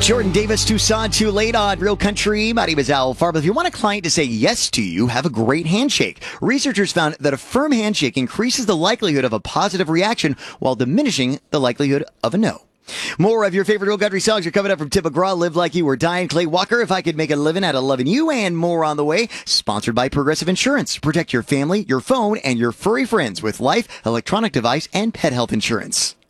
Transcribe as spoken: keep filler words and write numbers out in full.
Jordan Davis, Tucson, too late on Real Country. My name is Al Farb. If you want a client to say yes to you, have a great handshake. Researchers found that a firm handshake increases the likelihood of a positive reaction while diminishing the likelihood of a no. More of your favorite Real Country songs are coming up from Tim McGraw, Live Like You Were Dying, Clay Walker, If I Could Make a Living Out of Loving You, and more on the way. Sponsored by Progressive Insurance. Protect your family, your phone, and your furry friends with life, electronic device, and pet health insurance.